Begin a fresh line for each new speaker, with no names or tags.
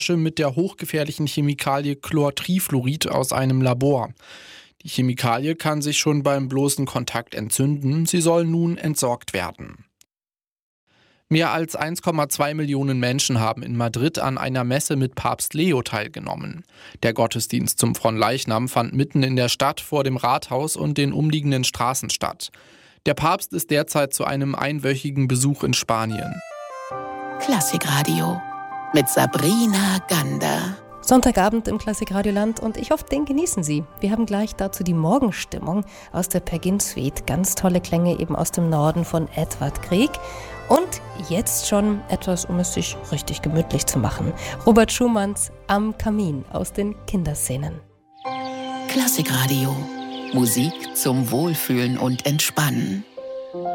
mit der hochgefährlichen Chemikalie Chlortrifluorid aus einem Labor. Die Chemikalie kann sich schon beim bloßen Kontakt entzünden. Sie soll nun entsorgt werden. Mehr als 1,2 Millionen Menschen haben in Madrid an einer Messe mit Papst Leo teilgenommen. Der Gottesdienst zum Fronleichnam fand mitten in der Stadt vor dem Rathaus und den umliegenden Straßen statt. Der Papst ist derzeit zu einem einwöchigen Besuch in Spanien.
Klassikradio mit Sabrina Gander.
Sonntagabend im Klassikradioland und ich hoffe, den genießen Sie. Wir haben gleich dazu die Morgenstimmung aus der Pergin Suite. Ganz tolle Klänge eben aus dem Norden von Edvard Grieg. Und jetzt schon etwas, um es sich richtig gemütlich zu machen. Robert Schumanns Am Kamin aus den Kinderszenen.
Klassikradio. Musik zum Wohlfühlen und Entspannen.